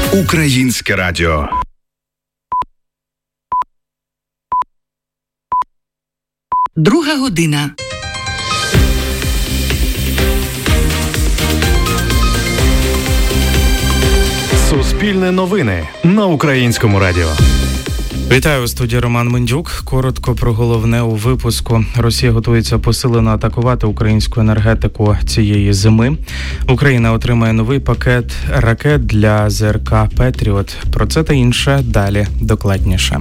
Українське радіо. Друга година. Суспільне новини на Українському радіо. Вітаю, у студії Роман Мендюк. Коротко про головне у випуску. Росія готується посилено атакувати українську енергетику цієї зими. Україна отримає новий пакет ракет для ЗРК «Петріот». Про це та інше далі докладніше.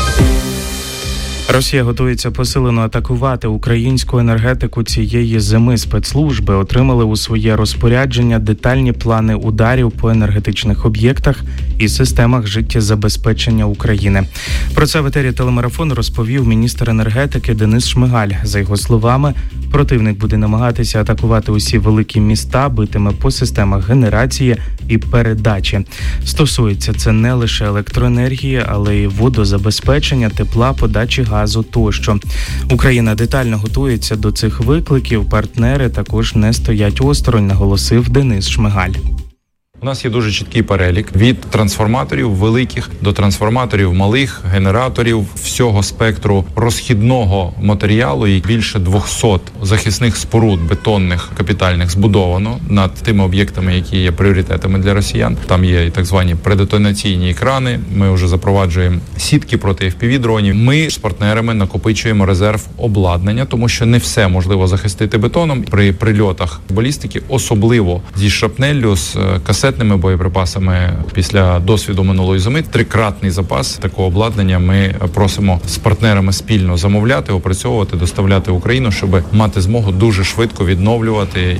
Росія готується посилено атакувати українську енергетику цієї зими. Спецслужби отримали у своє розпорядження детальні плани ударів по енергетичних об'єктах і системах життєзабезпечення України. Про це в етері телемарафону розповів міністр енергетики Денис Шмигаль. За його словами, противник буде намагатися атакувати усі великі міста, битиме по системах генерації і передачі. Стосується це не лише електроенергії, але й водозабезпечення, тепла, подачі газу тощо. Україна детально готується до цих викликів. Партнери також не стоять осторонь, наголосив Денис Шмигаль. У нас є дуже чіткий перелік від трансформаторів великих до трансформаторів малих, генераторів, всього спектру розхідного матеріалу, і більше 200 захисних споруд бетонних капітальних збудовано над тими об'єктами, які є пріоритетами для росіян. Там є і так звані предетонаційні екрани. Ми вже запроваджуємо сітки проти FPV-дронів. Ми з партнерами накопичуємо резерв обладнання, тому що не все можливо захистити бетоном. При прильотах балістики, особливо зі шрапнеллю, з касетними боєприпасами після досвіду минулої зими, трикратний запас такого обладнання ми просимо з партнерами спільно замовляти, опрацьовувати, доставляти в Україну, щоб мати змогу дуже швидко відновлювати.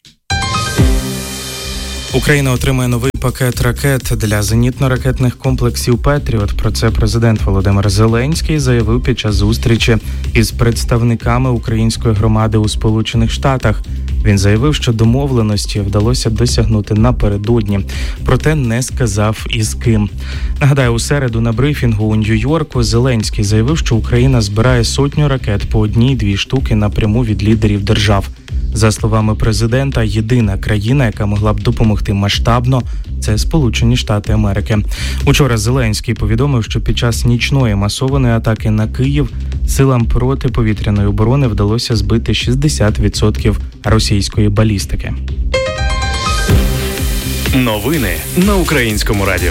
Україна отримає новий пакет ракет для зенітно-ракетних комплексів «Петріот». Про це президент Володимир Зеленський заявив під час зустрічі із представниками української громади у Сполучених Штатах. Він заявив, що домовленості вдалося досягнути напередодні, проте не сказав із ким. Нагадаю, у середу на брифінгу у Нью-Йорку Зеленський заявив, що Україна збирає 100 ракет по 1-2 штуки напряму від лідерів держав. За словами президента, єдина країна, яка могла б допомогти масштабно – це Сполучені Штати Америки. Учора Зеленський повідомив, що під час нічної масованої атаки на Київ силам протиповітряної оборони вдалося збити 60% російської балістики. Новини на Українському радіо.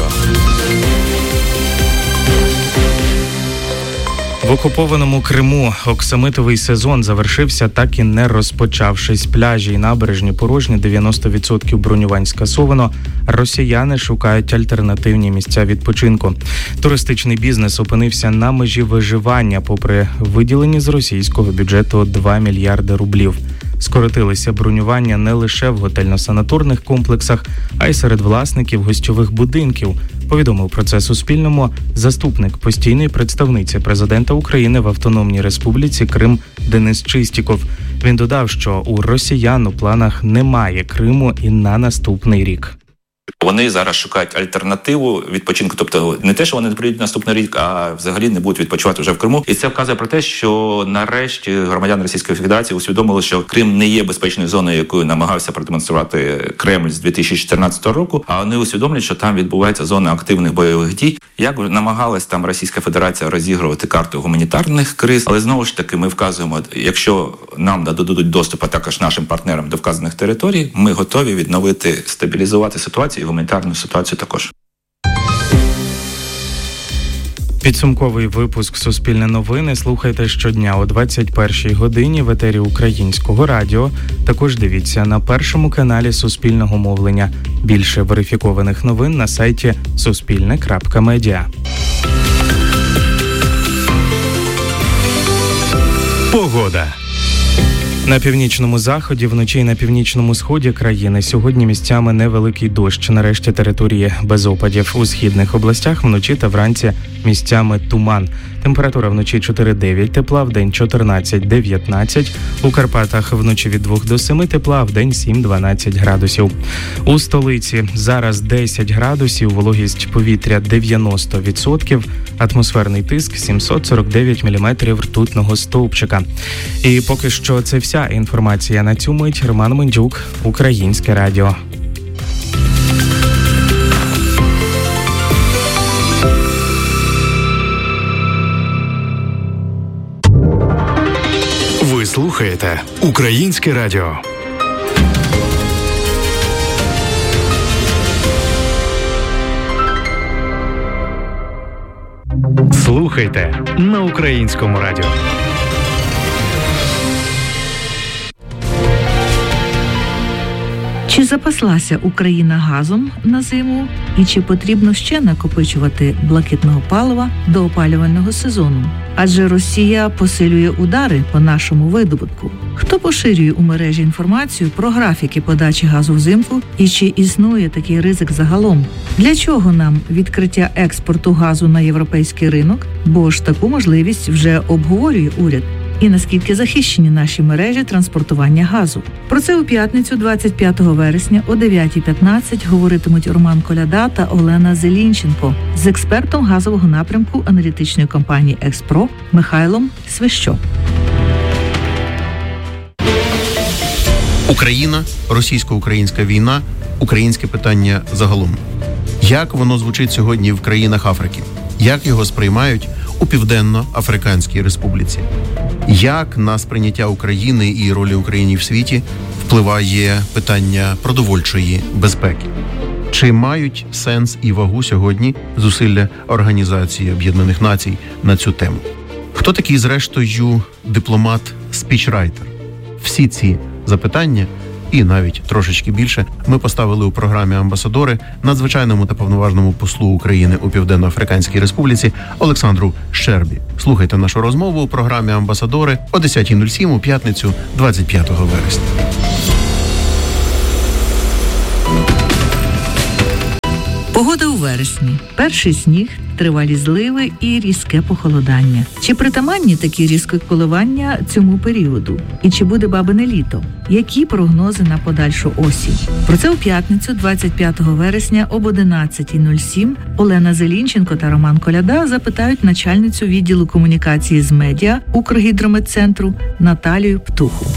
В окупованому Криму оксамитовий сезон завершився, так і не розпочавшись. Пляжі і набережні порожні, 90% бронювань скасовано. Росіяни шукають альтернативні місця відпочинку. Туристичний бізнес опинився на межі виживання, попри виділені з російського бюджету 2 мільярди рублів. Скоротилися бронювання не лише в готельно-санаторних комплексах, а й серед власників гостьових будинків. Повідомив про це Суспільному заступник постійної представниці президента України в Автономній Республіці Крим Денис Чистіков. Він додав, що у росіян у планах немає Криму і на наступний рік. Вони зараз шукають альтернативу відпочинку, тобто не те, що вони не прийдуть наступний рік, а взагалі не будуть відпочивати вже в Криму. І це вказує про те, що нарешті громадяни Російської Федерації усвідомили, що Крим не є безпечною зоною, якою намагався продемонструвати Кремль з 2014 року, а вони усвідомлюють, що там відбувається зона активних бойових дій. Як намагалась там Російська Федерація розігрувати карту гуманітарних криз, але знову ж таки ми вказуємо, якщо нам дадуть доступ, а також нашим партнерам до вказаних територій, ми готові відновити, стабілізувати ситуацію і гуманітарну ситуацію також. Підсумковий випуск «Суспільне новини» слухайте щодня о 21-й годині в етері Українського радіо. Також дивіться на першому каналі Суспільного мовлення. Більше верифікованих новин на сайті suspilne.media. Погода. На північному заході, вночі і на північному сході країни сьогодні місцями невеликий дощ. Нарешті території без опадів. У східних областях вночі та вранці місцями туман. Температура вночі 4-9 тепла, вдень 14-19. У Карпатах вночі від 2 до 7 тепла, вдень 7-12 градусів. У столиці зараз 10 градусів, вологість повітря 90%, атмосферний тиск 749 міліметрів ртутного стовпчика. І поки що це вся інформація на цю мить. Роман Мендюк, Українське радіо. слухаєте Українське радіо. Слухайте на Українському радіо. Чи запаслася Україна газом на зиму? І чи потрібно ще накопичувати блакитного палива до опалювального сезону? Адже Росія посилює удари по нашому видобутку. Хто поширює у мережі інформацію про графіки подачі газу взимку і чи існує такий ризик загалом? Для чого нам відкриття експорту газу на європейський ринок? Бо ж таку можливість вже обговорює уряд. І наскільки захищені наші мережі транспортування газу. Про це у п'ятницю, 25 вересня о 9:15 говоритимуть Роман Коляда та Олена Зелінченко з експертом газового напрямку аналітичної компанії «Експро» Михайлом Свищо. Україна, російсько-українська війна, українське питання загалом. Як воно звучить сьогодні в країнах Африки? Як його сприймають у Південно-Африканській Республіці? Як на сприйняття України і ролі України в світі впливає питання продовольчої безпеки? Чи мають сенс і вагу сьогодні зусилля Організації Об'єднаних Націй на цю тему? Хто такий, зрештою, дипломат-спічрайтер? Всі ці запитання і навіть трошечки більше ми поставили у програмі «Амбасадори» надзвичайному та повноважному послу України у Південно-Африканській Республіці Олександру Щербі. Слухайте нашу розмову у програмі «Амбасадори» о 10:07 у п'ятницю 25 вересня. Погода у вересні. Перший сніг, тривалі зливи і різке похолодання. Чи притаманні такі різкі коливання цьому періоду? І чи буде бабине літо? Які прогнози на подальшу осінь? Про це у п'ятницю, 25 вересня об 11:07 Олена Зелінченко та Роман Коляда запитають начальницю відділу комунікації з медіа Укргідрометцентру Наталію Птуху.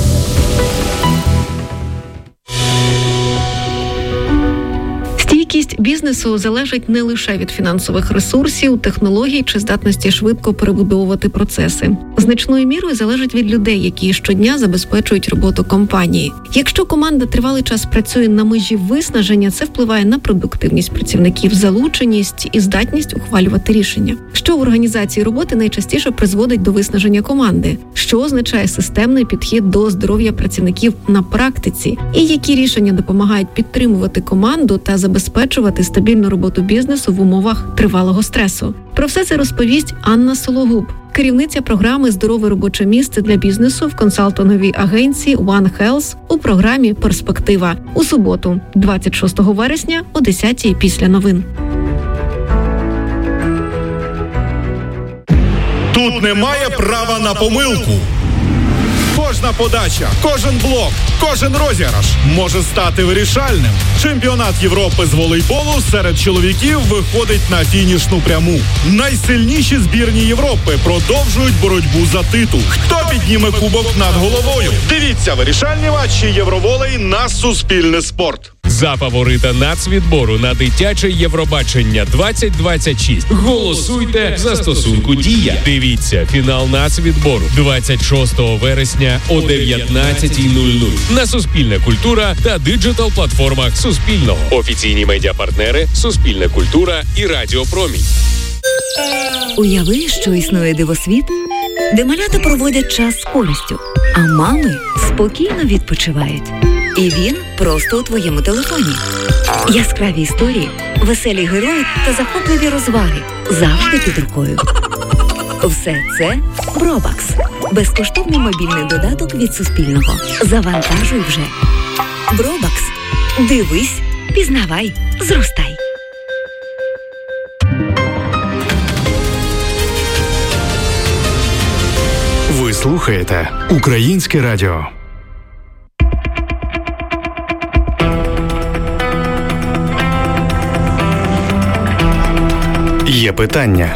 Стійкість бізнесу залежить не лише від фінансових ресурсів, технологій чи здатності швидко перебудовувати процеси. Значною мірою залежить від людей, які щодня забезпечують роботу компанії. Якщо команда тривалий час працює на межі виснаження, це впливає на продуктивність працівників, залученість і здатність ухвалювати рішення. Що в організації роботи найчастіше призводить до виснаження команди? Що означає системний підхід до здоров'я працівників на практиці? І які рішення допомагають підтримувати команду та забезпечувати стабільну роботу бізнесу в умовах тривалого стресу? Про все це розповість Анна Сологуб, керівниця програми «Здорове робоче місце для бізнесу» в консалтинговій агенції One Health у програмі «Перспектива» у суботу, 26 вересня о 10:00 після новин. Тут немає права на помилку. Кожна подача, кожен блок, кожен розіграш може стати вирішальним. Чемпіонат Європи з волейболу серед чоловіків виходить на фінішну пряму. Найсильніші збірні Європи продовжують боротьбу за титул. Хто підніме кубок над головою? Дивіться вирішальні матчі Євроволей на Суспільне спорт. За фаворита нацвідбору на дитяче Євробачення 2026 голосуйте в застосунку «Дія». Дивіться фінал нацвідбору 26 вересня о 19:00 на Суспільне культура та диджитал-платформах Суспільного. Офіційні медіапартнери Суспільне культура і Радіо Промінь. Уяви, що існує дивосвіт, де малята проводять час з користю, а мами спокійно відпочивають. І він просто у твоєму телефоні. Яскраві історії, веселі герої та захопливі розваги завжди під рукою. Все це Бробакс. Безкоштовний мобільний додаток від Суспільного. Завантажуй вже. Бробакс. Дивись, пізнавай, зростай. Ви слухаєте Українське радіо. Є питання.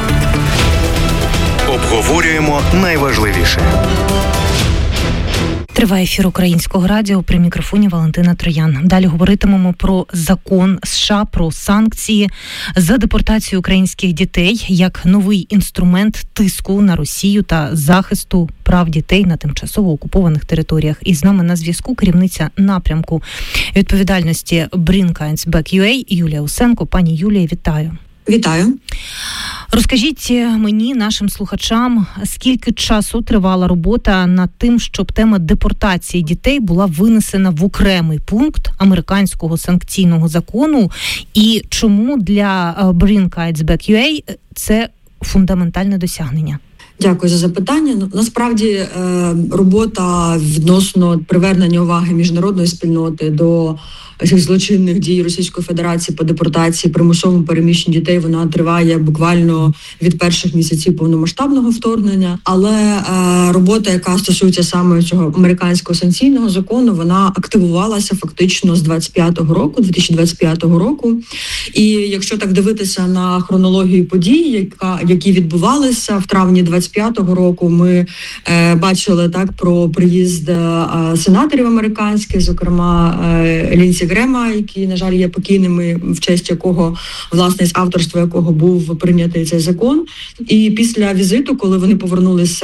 Обговорюємо найважливіше. Триває ефір Українського радіо, при мікрофоні Валентина Троян. Далі говоритимемо про закон США, про санкції за депортацію українських дітей як новий інструмент тиску на Росію та захисту прав дітей на тимчасово окупованих територіях. І з нами на зв'язку керівниця напрямку відповідальності Bring Kids Back UA Юлія Усенко. Пані Юлія, вітаю. Вітаю. Розкажіть мені, нашим слухачам, скільки часу тривала робота над тим, щоб тема депортації дітей була винесена в окремий пункт американського санкційного закону, і чому для Bring Kids Back UA це фундаментальне досягнення? Дякую за запитання. Насправді робота відносно привернення уваги міжнародної спільноти до цих злочинних дій Російської Федерації по депортації, примусовому переміщенню дітей, вона триває буквально від перших місяців повномасштабного вторгнення. Але робота, яка стосується саме цього американського санкційного закону, вона активувалася фактично з 2025 року. І якщо так дивитися на хронологію подій, які відбувалися в травні 25-го року, ми бачили так про приїзд сенаторів американських, зокрема Лінсі Грема, які, на жаль, є покійними, в честь якого, власне, з авторства якого був прийнятий цей закон. І після візиту, коли вони повернулися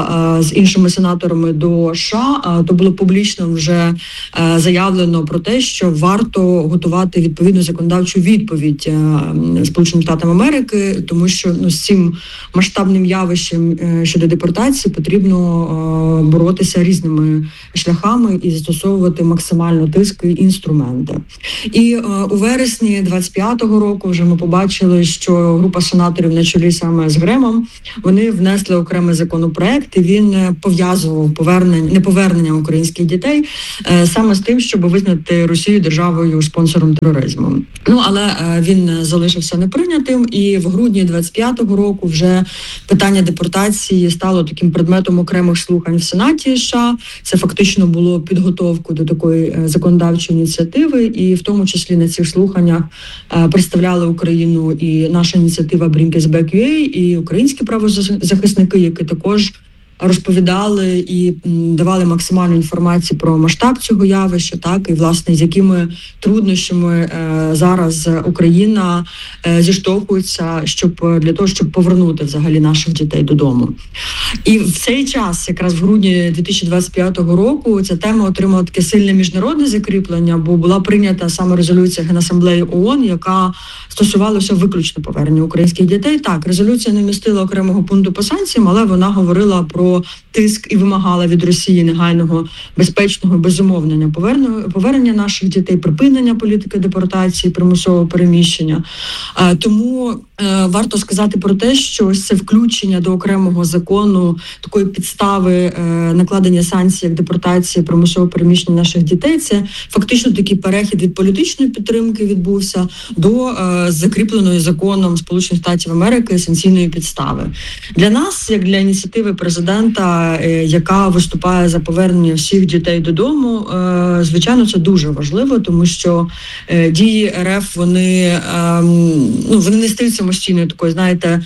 з іншими сенаторами до США, то було публічно вже заявлено про те, що варто готувати відповідну законодавчу відповідь Сполученим Штатам Америки, тому що з цим масштабним явищем щодо депортації потрібно боротися різними шляхами і застосовувати максимально тиск і інструменти. І у вересні 25-го року вже ми побачили, що група сенаторів на чолі саме з Гремом, вони внесли окремий законопроект, і він пов'язував неповернення українських дітей саме з тим, щоб визнати Росію державою-спонсором тероризму. Але він залишився неприйнятим, і в грудні 25-го року вже питання депортації стало таким предметом окремих слухань в Сенаті США. Це фактично було підготовкою до такої законодавчої ініціативи, і в тому числі на цих слуханнях представляли Україну і наша ініціатива Bring Kids Back UA, і українські правозахисники, які також розповідали і давали максимальну інформацію про масштаб цього явища, так, і, власне, з якими труднощами зараз Україна зіштовхується для того, щоб повернути взагалі наших дітей додому. І в цей час, якраз в грудні 2025 року, ця тема отримала таке сильне міжнародне закріплення, бо була прийнята саме резолюція Генасамблеї ООН, яка стосувалася виключно повернення українських дітей. Так, резолюція не містила окремого пункту по санкціям, але вона говорила про тиск і вимагала від Росії негайного, безпечного, безумовного повернення наших дітей, припинення політики депортації, примусового переміщення. Тому варто сказати про те, що ось це включення до окремого закону такої підстави накладення санкцій, як депортація, примусове переміщення наших дітей, це фактично такий перехід від політичної підтримки відбувся до закріпленої законом Сполучених Штатів Америки санкційної підстави. Для нас, як для ініціативи президента, яка виступає за повернення всіх дітей додому, звичайно, це дуже важливо, тому що дії РФ, вони не стають самостійною такою, знаєте,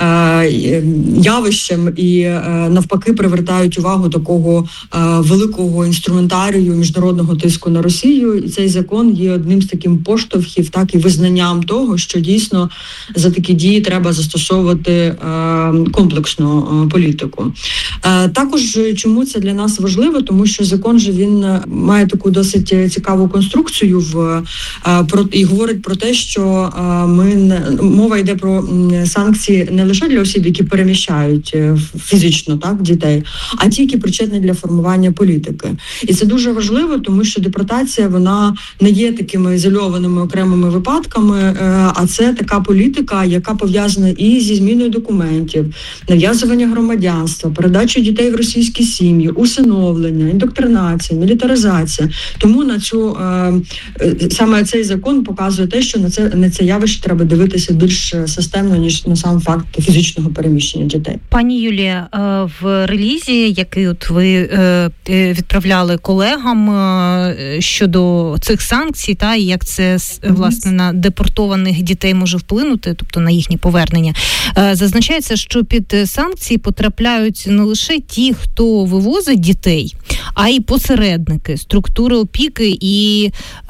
явищем і навпаки привертають увагу такого великого інструментарію міжнародного тиску на Росію. І цей закон є одним з таким поштовхів, так і визнанням того, що дійсно за такі дії треба застосовувати комплексну політику. Також чому це для нас важливо, тому що закон же він має таку досить цікаву конструкцію і говорить про те, що мова йде про санкції не лише для осіб, які переміщають фізично, так, дітей, а ті, які причетні для формування політики. І це дуже важливо, тому що депортація, вона не є такими ізольованими окремими випадками, а це така політика, яка пов'язана і зі зміною документів, нав'язування громадянства, передачу дітей в російські сім'ї, усиновлення, індоктринація, мілітаризація. Тому на цю саме цей закон показує те, що на це явище треба дивитися більш системно, ніж на сам факт фізичного переміщення дітей. Пані Юлія, в релізі, який от ви відправляли колегам щодо цих санкцій, та і як це власне на депортованих дітей може вплинути, тобто на їхнє повернення, зазначається, що під санкції потрапляють не лише ті, хто вивозить дітей, а й посередники, структури опіки. І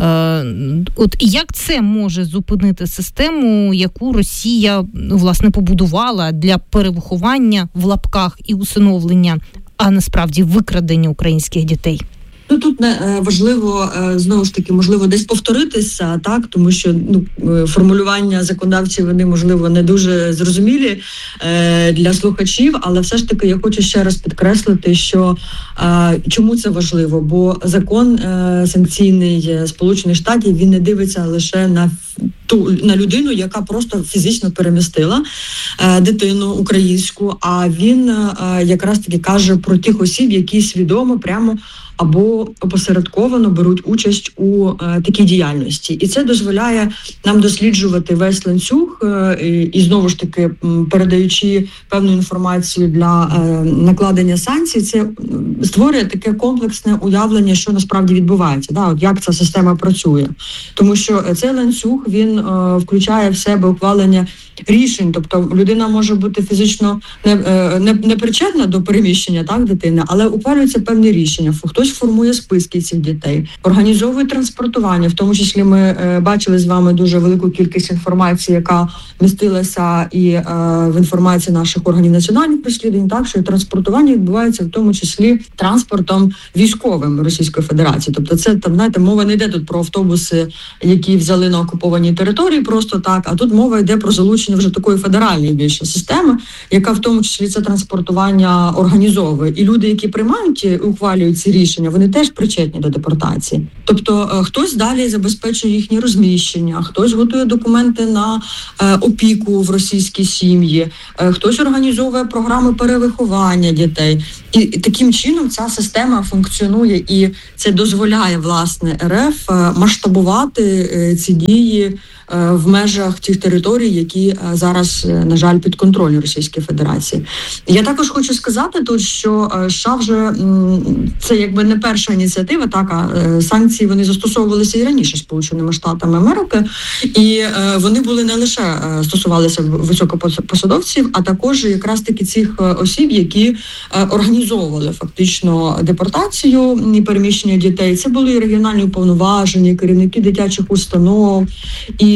от як це може зупинити систему, яку Росія, власне, побудувала для перевиховання в лапках і усиновлення, а насправді викрадення українських дітей? Тут важливо, знову ж таки, можливо, десь повторитися, так, тому що формулювання законодавців, вони, можливо, не дуже зрозумілі для слухачів, але все ж таки я хочу ще раз підкреслити, що чому це важливо, бо закон санкційний Сполучених Штатів, він не дивиться лише на людину, яка просто фізично перемістила дитину українську, а він якраз таки каже про тих осіб, які свідомо, прямо або опосередковано беруть участь у такій діяльності. І це дозволяє нам досліджувати весь ланцюг і знову ж таки, передаючи певну інформацію для накладення санкцій, це створює таке комплексне уявлення, що насправді відбувається, да? От як ця система працює. Тому що цей ланцюг, він включає в себе ухвалення рішень, тобто людина може бути фізично не причетна до переміщення, так, дитини, але ухвалюються певні рішення. Хтось формує списки цих дітей, організовує транспортування, в тому числі ми бачили з вами дуже велику кількість інформації, яка містилася і в інформації наших органів національних розслідувань, так, що транспортування відбувається в тому числі транспортом військовим Російської Федерації. Тобто це, там, знаєте, мова не йде тут про автобуси, які взяли на окупованій території просто так, а тут мова йде про залучення вже такої федеральної більше системи, яка в тому числі це транспортування організовує. І люди, які приймають і ухвалюють ці рішення, вони теж причетні до депортації. Тобто хтось далі забезпечує їхнє розміщення, хтось готує документи на опіку в російській сім'ї, хтось організовує програми перевиховання дітей. І таким чином ця система функціонує, і це дозволяє, власне, РФ масштабувати ці дії в межах тих територій, які зараз, на жаль, підконтрольні Російської Федерації. Я також хочу сказати тут, що США вже це якби не перша ініціатива, так, а санкції вони застосовувалися і раніше Сполученими Штатами Америки, і вони були не лише стосувалися високопосадовців, а також якраз таки цих осіб, які організовували фактично депортацію і переміщення дітей. Це були і регіональні уповноважені, керівники дитячих установ, і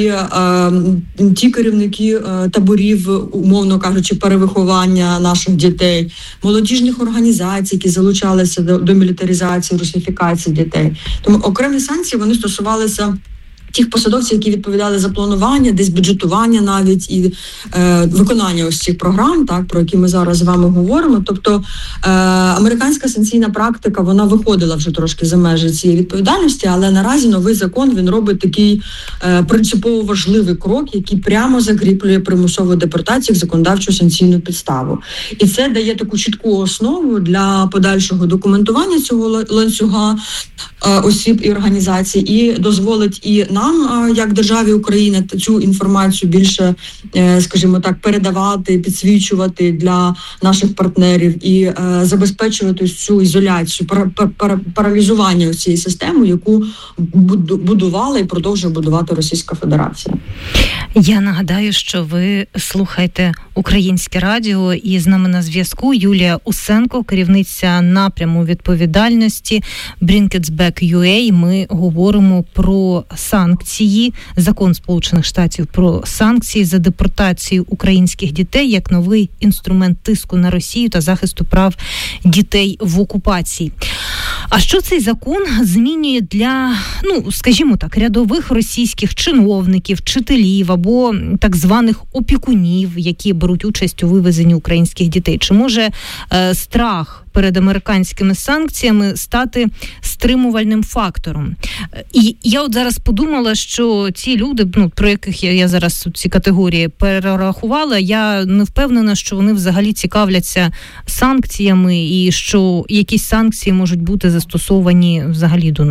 ті керівники таборів, умовно кажучи, перевиховання наших дітей, молодіжних організацій, які залучалися до мілітаризації, русифікації дітей. Тому окремі санкції, вони стосувалися тих посадовців, які відповідали за планування, десь бюджетування навіть і виконання ось цих програм, так, про які ми зараз з вами говоримо. Тобто американська санкційна практика, вона виходила вже трошки за межі цієї відповідальності, але наразі новий закон, він робить такий принципово важливий крок, який прямо закріплює примусову депортацію як законодавчу санкційну підставу. І це дає таку чітку основу для подальшого документування цього ланцюга осіб і організацій, і дозволить і нам, як державі України, цю інформацію більше, скажімо так, передавати, підсвічувати для наших партнерів і забезпечувати цю ізоляцію, паралізування цієї системи, яку будувала і продовжує будувати Російська Федерація. Я нагадаю, що ви слухаєте Українське радіо, і з нами на зв'язку Юлія Усенко, керівниця напряму відповідальності Bring It Back UA. Ми говоримо про санкції, закон Сполучених Штатів про санкції за депортацію українських дітей як новий інструмент тиску на Росію та захисту прав дітей в окупації. А що цей закон змінює для, скажімо так, рядових російських чиновників, вчителів або так званих опікунів, які беруть участь у вивезенні українських дітей? Чи може страх перед американськими санкціями стати стримувальним фактором? І я от зараз подумала, що ці люди, про яких я зараз ці категорії перерахувала, я не впевнена, що вони взагалі цікавляться санкціями і що якісь санкції можуть бути застосовані взагалі до них.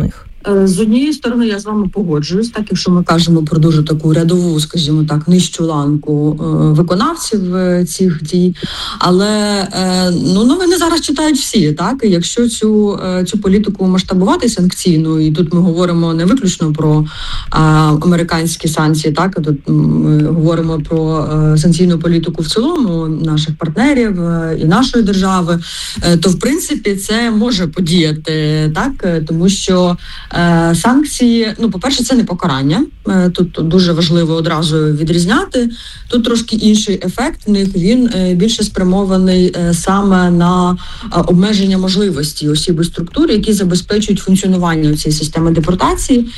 З однієї сторони, я з вами погоджуюсь, так, якщо ми кажемо про дуже таку рядову, скажімо так, нижчу ланку виконавців цих дій, але новини зараз читають всі, так, і якщо цю політику масштабувати санкційну, і тут ми говоримо не виключно про американські санкції, так, тут ми говоримо про санкційну політику в цілому наших партнерів і нашої держави, то, в принципі, це може подіяти, так, тому що санкції, по-перше, це не покарання. Тут дуже важливо одразу відрізняти. Тут трошки інший ефект в них, він більше спрямований саме на обмеження можливості осіб і структур, які забезпечують функціонування цієї системи депортації.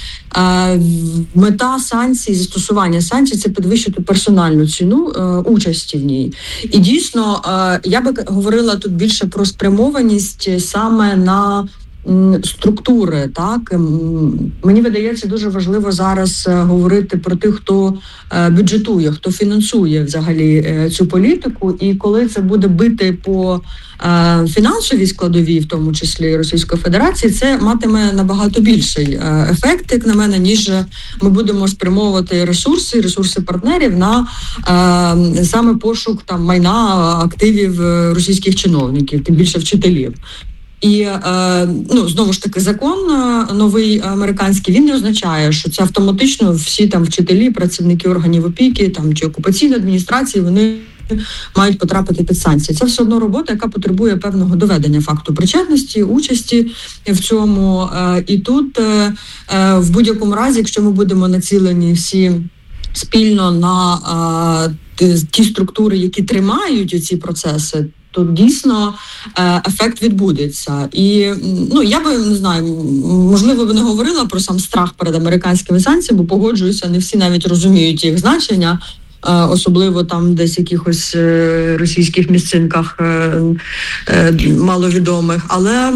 Мета санкцій, застосування санкцій – це підвищити персональну ціну участі в ній. І дійсно, я би говорила тут більше про спрямованість саме на структури, так. Мені видається дуже важливо зараз говорити про тих, хто бюджетує, хто фінансує взагалі цю політику, і коли це буде бити по фінансовій складовій, в тому числі Російської Федерації, це матиме набагато більший ефект, як на мене, ніж ми будемо спрямовувати ресурси партнерів на саме пошук там майна, активів російських чиновників, тим більше вчителів. І, знову ж таки, закон новий американський, він не означає, що це автоматично всі там вчителі, працівники органів опіки там, чи окупаційної адміністрації, вони мають потрапити під санкції. Це все одно робота, яка потребує певного доведення факту причетності, участі в цьому. І тут в будь-якому разі, якщо ми будемо націлені всі спільно на ті структури, які тримають ці процеси, то дійсно ефект відбудеться. І я би, не знаю, можливо, би не говорила про сам страх перед американськими санкціями, бо погоджуюся, не всі навіть розуміють їх значення, особливо там десь в якихось російських місцинках маловідомих. Але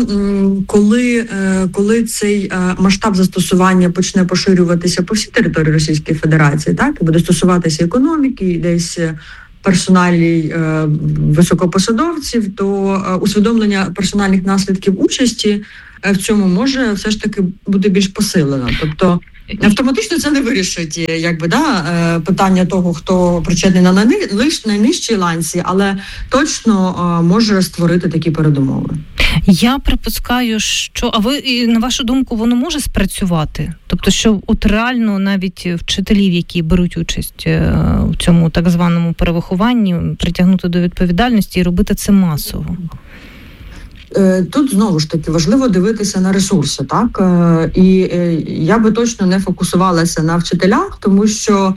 коли цей масштаб застосування почне поширюватися по всій території Російської Федерації, так, і буде стосуватися економіки, десь персоналі високопосадовців, то усвідомлення персональних наслідків участі в цьому може все ж таки бути більш посилено. Тобто автоматично це не вирішить питання того, хто причетний на найнижчій ланці, але точно може створити такі передумови. Я припускаю, що, на вашу думку, воно може спрацювати? Тобто, що от реально навіть вчителів, які беруть участь у цьому так званому перевихованні, притягнути до відповідальності і робити це масово? Тут, знову ж таки, важливо дивитися на ресурси, так? І я би точно не фокусувалася на вчителях, тому що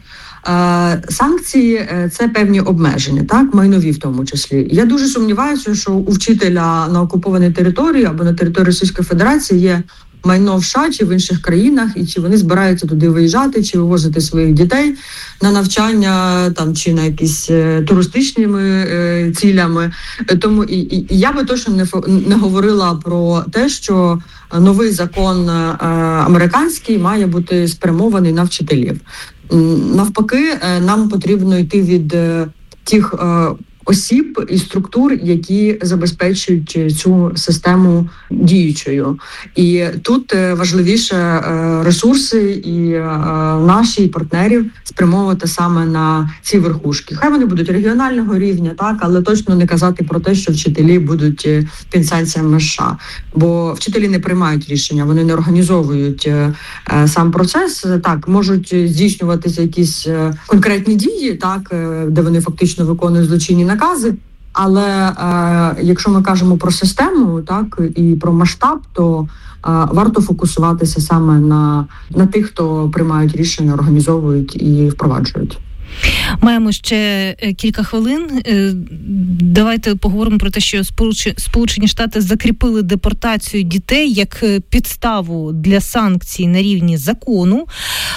санкції – це певні обмеження, так, майнові в тому числі. Я дуже сумніваюся, що у вчителя на окупованій території або на території Російської Федерації є майно в США чи в інших країнах, і чи вони збираються туди виїжджати, чи вивозити своїх дітей на навчання, там, чи на якісь туристичними цілями. Тому і я би точно не говорила про те, що новий закон американський має бути спрямований на вчителів. Навпаки, нам потрібно йти від тих осіб і структур, які забезпечують цю систему діючою. І тут важливіше ресурси і наші і партнерів спрямовувати саме на ці верхушки. Хай вони будуть регіонального рівня, так, але точно не казати про те, що вчителі будуть під санкціями США. Бо вчителі не приймають рішення, вони не організовують сам процес. Так, можуть здійснюватися якісь конкретні дії, так, де вони фактично виконують злочинні накази, але якщо ми кажемо про систему, так, і про масштаб, то варто фокусуватися саме на тих, хто приймають рішення, організовують і впроваджують. Маємо ще кілька хвилин. Давайте поговоримо про те, що Сполучені Штати закріпили депортацію дітей як підставу для санкцій на рівні закону.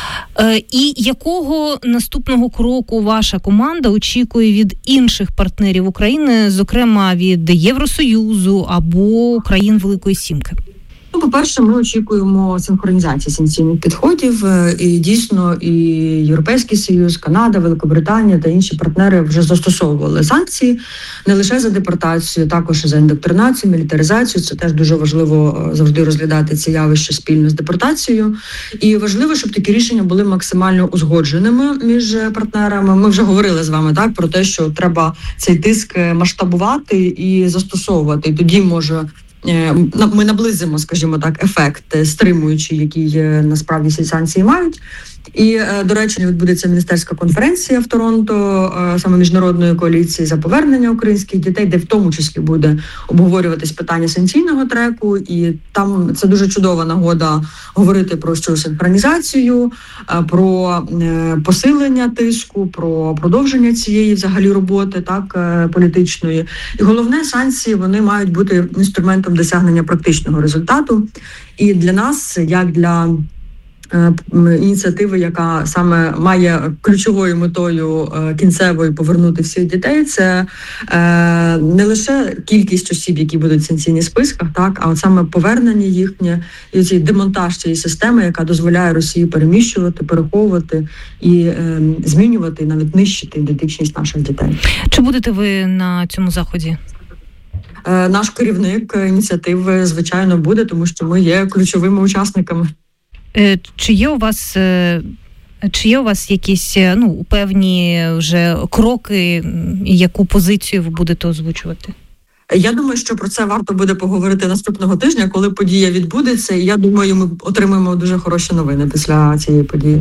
І якого наступного кроку ваша команда очікує від інших партнерів України, зокрема від Євросоюзу або країн Великої Сімки? По-перше, ми очікуємо синхронізації санкційних підходів, і дійсно і Європейський Союз, Канада, Великобританія та інші партнери вже застосовували санкції не лише за депортацію, також і за індоктринацію, мілітаризацію. Це теж дуже важливо завжди розглядати це явище спільно з депортацією. І важливо, щоб такі рішення були максимально узгодженими між партнерами. Ми вже говорили з вами так про те, що треба цей тиск масштабувати і застосовувати. І тоді ми наблизимо, скажімо так, ефект стримуючий, який насправді ці санкції мають. І, до речі, відбудеться міністерська конференція в Торонто, саме міжнародної коаліції за повернення українських дітей, де в тому числі буде обговорюватись питання санкційного треку. І там це дуже чудова нагода говорити про синхронізацію, про посилення тиску, про продовження цієї взагалі роботи, так, політичної. І головне, санкції, вони мають бути інструментом досягнення практичного результату. І для нас, як для ініціативи, яка саме має ключовою метою кінцевою повернути всіх дітей, це не лише кількість осіб, які будуть в санкційних списках, так, а от саме повернення їхнє і цей демонтаж цієї системи, яка дозволяє Росії переміщувати, переховувати і змінювати, і навіть нищити ідентичність наших дітей. Чи будете ви на цьому заході? Наш керівник ініціативи, звичайно, буде, тому що ми є ключовими учасниками. Чи є у вас якісь певні вже кроки, яку позицію ви будете озвучувати? Я думаю, що про це варто буде поговорити наступного тижня, коли подія відбудеться. І я думаю, ми отримаємо дуже хороші новини після цієї події.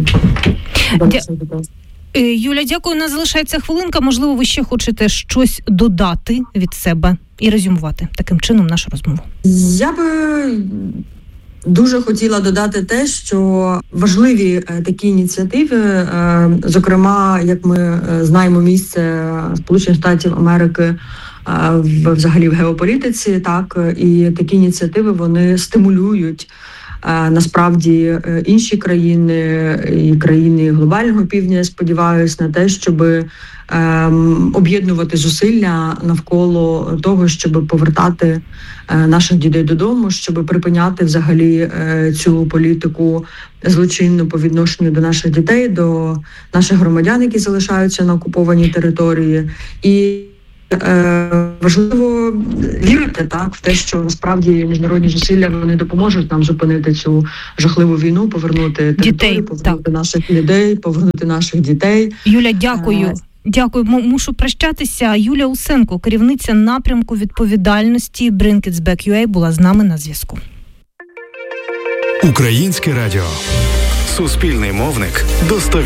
Юля, дякую. У нас залишається хвилинка. Можливо, ви ще хочете щось додати від себе і резюмувати таким чином нашу розмову? Я би дуже хотіла додати те, що важливі такі ініціативи, зокрема, як ми знаємо, місце Сполучених Штатів Америки взагалі в геополітиці, так, і такі ініціативи, вони стимулюють насправді інші країни і країни глобального півдня, я сподіваюся, на те, щоб об'єднувати зусилля навколо того, щоб повертати наших дітей додому, щоб припиняти взагалі цю політику злочинну по відношенню до наших дітей, до наших громадян, які залишаються на окупованій території. І важливо вірити так в те, що насправді міжнародні зусилля вони допоможуть нам зупинити цю жахливу війну, повернути територію, повернути наших людей, повернути наших дітей. Юля, дякую. Дякую. Мушу прощатися. Юля Усенко, керівниця напрямку відповідальності Bring Kids Back UA, була з нами на зв'язку. Українське радіо. Суспільний мовник достовірний.